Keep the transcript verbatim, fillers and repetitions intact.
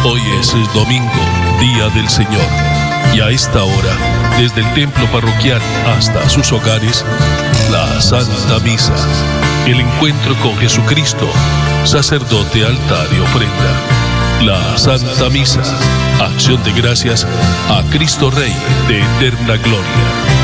Hoy es domingo, día del Señor, y a esta hora, desde el templo parroquial hasta sus hogares, la Santa Misa, el encuentro con Jesucristo, sacerdote, altar y ofrenda. La Santa Misa, acción de gracias a Cristo Rey de eterna gloria.